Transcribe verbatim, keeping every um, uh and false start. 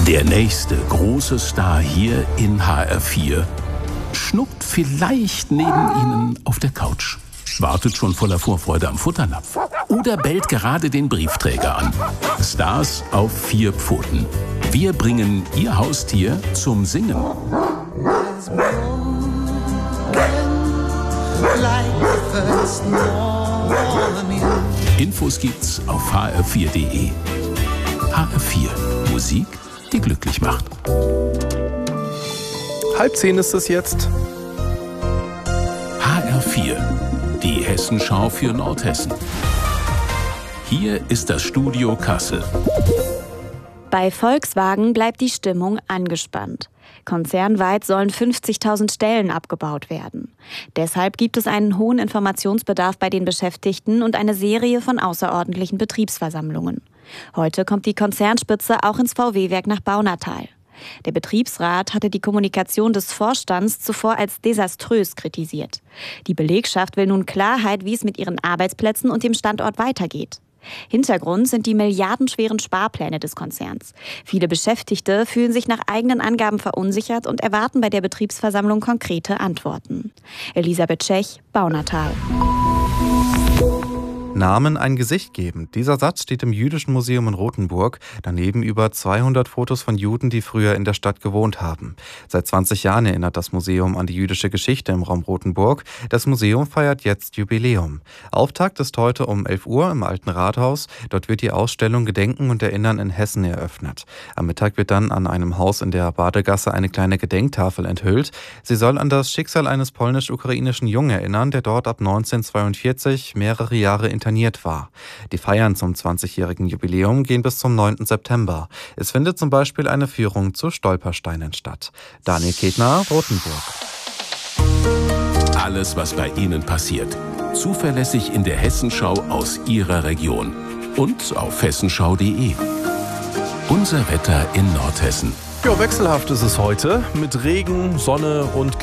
Der nächste große Star hier in H R vier schnuckt vielleicht neben Ihnen auf der Couch, wartet schon voller Vorfreude am Futternapf oder bellt gerade den Briefträger an. Stars auf vier Pfoten. Wir bringen Ihr Haustier zum Singen. Infos gibt's auf h r vier punkt d e. H R vier. Musik, die glücklich macht. Halb zehn ist es jetzt. H R vier. Die Hessenschau für Nordhessen. Hier ist das Studio Kassel. Bei Volkswagen bleibt die Stimmung angespannt. Konzernweit sollen fünfzigtausend Stellen abgebaut werden. Deshalb gibt es einen hohen Informationsbedarf bei den Beschäftigten und eine Serie von außerordentlichen Betriebsversammlungen. Heute kommt die Konzernspitze auch ins V W-Werk nach Baunatal. Der Betriebsrat hatte die Kommunikation des Vorstands zuvor als desaströs kritisiert. Die Belegschaft will nun Klarheit, wie es mit ihren Arbeitsplätzen und dem Standort weitergeht. Hintergrund sind die milliardenschweren Sparpläne des Konzerns. Viele Beschäftigte fühlen sich nach eigenen Angaben verunsichert und erwarten bei der Betriebsversammlung konkrete Antworten. Elisabeth Tschech, Baunatal. Namen ein Gesicht geben. Dieser Satz steht im Jüdischen Museum in Rothenburg. Daneben über zweihundert Fotos von Juden, die früher in der Stadt gewohnt haben. Seit zwanzig Jahren erinnert das Museum an die jüdische Geschichte im Raum Rothenburg. Das Museum feiert jetzt Jubiläum. Auftakt ist heute um elf Uhr im Alten Rathaus. Dort wird die Ausstellung Gedenken und Erinnern in Hessen eröffnet. Am Mittag wird dann an einem Haus in der Badegasse eine kleine Gedenktafel enthüllt. Sie soll an das Schicksal eines polnisch-ukrainischen Jungen erinnern, der dort ab neunzehnhundertzweiundvierzig mehrere Jahre interniert war. Die Feiern zum zwanzigjährigen Jubiläum gehen bis zum neunten September. Es findet zum Beispiel eine Führung zu Stolpersteinen statt. Daniel Ketner, Rothenburg. Alles, was bei Ihnen passiert. Zuverlässig in der Hessenschau aus Ihrer Region. Und auf hessenschau punkt d e. Unser Wetter in Nordhessen. Ja, wechselhaft ist es heute mit Regen, Sonne und